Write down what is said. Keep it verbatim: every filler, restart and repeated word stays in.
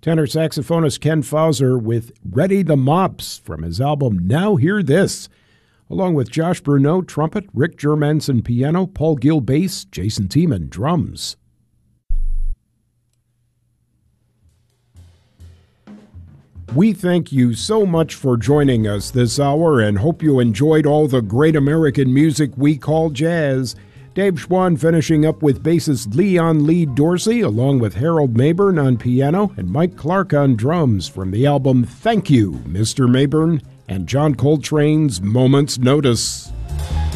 Tenor saxophonist Ken Fauser with Ready the Mops from his album Now Hear This, along with Josh Bruneau, trumpet, Rick Germanson, piano, Paul Gill, bass, Jason Tiemann, drums. We thank you so much for joining us this hour and hope you enjoyed all the great American music we call jazz. Dave Schwann finishing up with bassist Leon Lee Dorsey, along with Harold Mabern on piano and Mike Clark on drums from the album Thank You, Mister Mabern, and John Coltrane's Moment's Notice.